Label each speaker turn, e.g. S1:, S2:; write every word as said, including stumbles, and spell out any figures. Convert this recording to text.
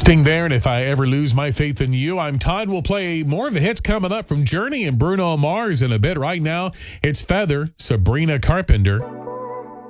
S1: Sting there, and If I Ever Lose My Faith in You. I'm Todd. We'll play more of the hits coming up from Journey and Bruno Mars in a bit. Right now, it's Feather, Sabrina Carpenter.